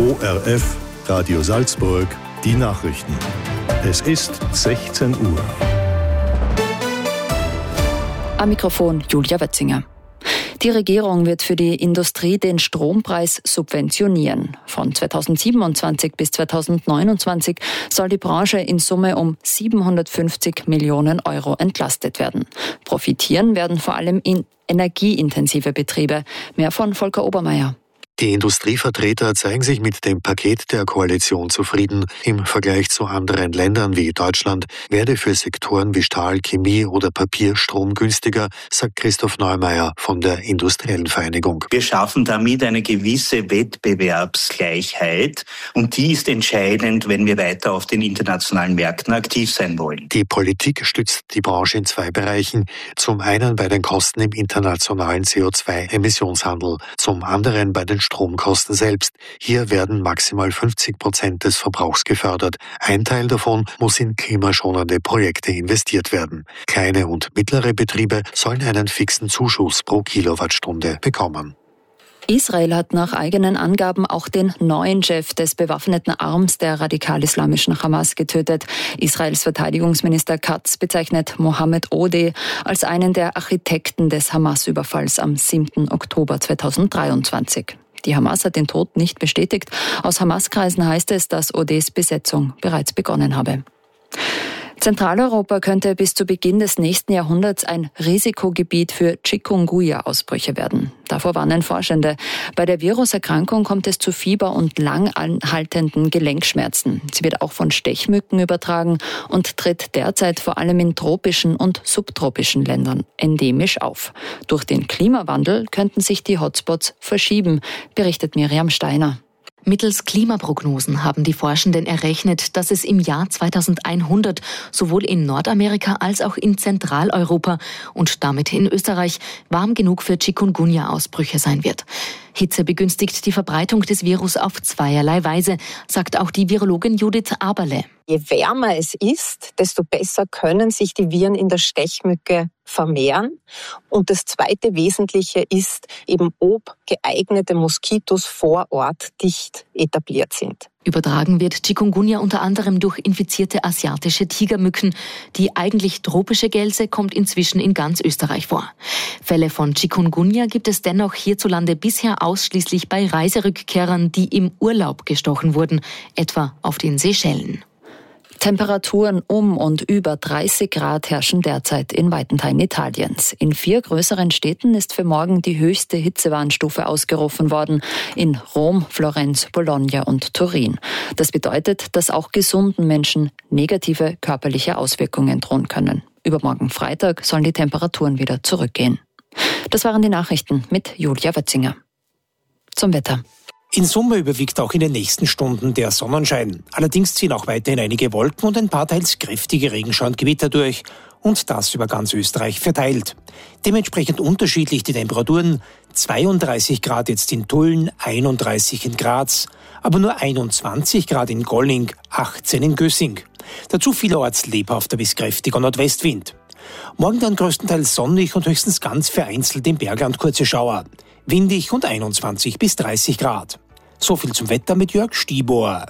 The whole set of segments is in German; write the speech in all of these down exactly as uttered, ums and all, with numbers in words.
O R F, Radio Salzburg, die Nachrichten. Es ist sechzehn Uhr. Am Mikrofon Julia Wetzinger. Die Regierung wird für die Industrie den Strompreis subventionieren. Von zweitausendsiebenundzwanzig bis zweitausendneunundzwanzig soll die Branche in Summe um siebenhundertfünfzig Millionen Euro entlastet werden. Profitieren werden vor allem in energieintensive Betriebe. Mehr von Volker Obermeier. Die Industrievertreter zeigen sich mit dem Paket der Koalition zufrieden. Im Vergleich zu anderen Ländern wie Deutschland werde für Sektoren wie Stahl, Chemie oder Papier Strom günstiger, sagt Christoph Neumeier von der Industriellen Vereinigung. Wir schaffen damit eine gewisse Wettbewerbsgleichheit und die ist entscheidend, wenn wir weiter auf den internationalen Märkten aktiv sein wollen. Die Politik stützt die Branche in zwei Bereichen. Zum einen bei den Kosten im internationalen C O zwei Emissionshandel, zum anderen bei den Stromkosten selbst. Hier werden maximal fünfzig Prozent des Verbrauchs gefördert. Ein Teil davon muss in klimaschonende Projekte investiert werden. Kleine und mittlere Betriebe sollen einen fixen Zuschuss pro Kilowattstunde bekommen. Israel hat nach eigenen Angaben auch den neuen Chef des bewaffneten Arms der radikal-islamischen Hamas getötet. Israels Verteidigungsminister Katz bezeichnet Mohammed Odeh als einen der Architekten des Hamas-Überfalls am siebten Oktober zweitausenddreiundzwanzig. Die Hamas hat den Tod nicht bestätigt. Aus Hamas-Kreisen heißt es, dass Odehs Besetzung bereits begonnen habe. Zentraleuropa könnte bis zu Beginn des nächsten Jahrhunderts ein Risikogebiet für Chikungunya-Ausbrüche werden. Davor warnen Forschende. Bei der Viruserkrankung kommt es zu Fieber und lang anhaltenden Gelenkschmerzen. Sie wird auch von Stechmücken übertragen und tritt derzeit vor allem in tropischen und subtropischen Ländern endemisch auf. Durch den Klimawandel könnten sich die Hotspots verschieben, berichtet Miriam Steiner. Mittels Klimaprognosen haben die Forschenden errechnet, dass es im Jahr zweitausendeinhundert sowohl in Nordamerika als auch in Zentraleuropa und damit in Österreich warm genug für Chikungunya-Ausbrüche sein wird. Hitze begünstigt die Verbreitung des Virus auf zweierlei Weise, sagt auch die Virologin Judith Aberle. Je wärmer es ist, desto besser können sich die Viren in der Stechmücke vermehren. Und das zweite Wesentliche ist eben, ob geeignete Moskitos vor Ort dicht etabliert sind. Übertragen wird Chikungunya unter anderem durch infizierte asiatische Tigermücken. Die eigentlich tropische Gelse kommt inzwischen in ganz Österreich vor. Fälle von Chikungunya gibt es dennoch hierzulande bisher ausschließlich bei Reiserückkehrern, die im Urlaub gestochen wurden, etwa auf den Seychellen. Temperaturen um und über dreißig Grad herrschen derzeit in weiten Teilen Italiens. In vier größeren Städten ist für morgen die höchste Hitzewarnstufe ausgerufen worden. In Rom, Florenz, Bologna und Turin. Das bedeutet, dass auch gesunden Menschen negative körperliche Auswirkungen drohen können. Übermorgen Freitag sollen die Temperaturen wieder zurückgehen. Das waren die Nachrichten mit Julia Wetzinger. Zum Wetter. In Summe überwiegt auch in den nächsten Stunden der Sonnenschein. Allerdings ziehen auch weiterhin einige Wolken und ein paar teils kräftige Regenschauer und Gewitter durch. Und das über ganz Österreich verteilt. Dementsprechend unterschiedlich die Temperaturen. zweiunddreißig Grad jetzt in Tulln, einunddreißig in Graz, aber nur einundzwanzig Grad in Golling, achtzehn in Gössing. Dazu vielerorts lebhafter bis kräftiger Nordwestwind. Morgen dann größtenteils sonnig und höchstens ganz vereinzelt im Bergland kurze Schauer. Windig und einundzwanzig bis dreißig Grad. So viel zum Wetter mit Jörg Stibor.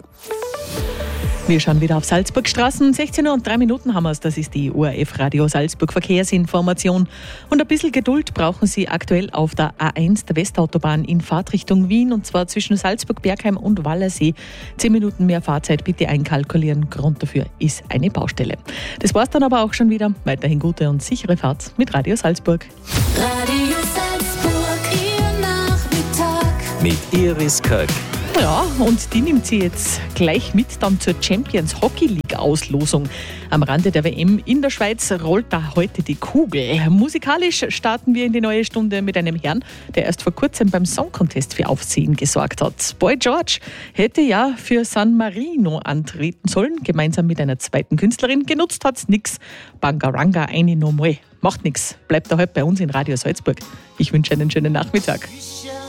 Wir schauen wieder auf Salzburgstraßen. sechzehn Uhr und drei Minuten haben wir es. Das ist die O R F Radio Salzburg Verkehrsinformation. Und ein bisschen Geduld brauchen Sie aktuell auf der A eins der Westautobahn in Fahrtrichtung Wien. Und zwar zwischen Salzburg, Bergheim und Wallersee. Zehn Minuten mehr Fahrzeit bitte einkalkulieren. Grund dafür ist eine Baustelle. Das war's dann aber auch schon wieder. Weiterhin gute und sichere Fahrt mit Radio Salzburg. Radio Salzburg, Ihr Nachmittag. Mit Iris Köck. Ja, und die nimmt sie jetzt gleich mit dann zur Champions Hockey League Auslosung. Am Rande der W M in der Schweiz rollt da heute die Kugel. Musikalisch starten wir in die neue Stunde mit einem Herrn, der erst vor kurzem beim Song Contest für Aufsehen gesorgt hat. Boy George hätte ja für San Marino antreten sollen, gemeinsam mit einer zweiten Künstlerin. Genutzt hat's nix. Bangaranga eine nochmal. Macht nix. Bleibt da halt bei uns in Radio Salzburg. Ich wünsche einen schönen Nachmittag.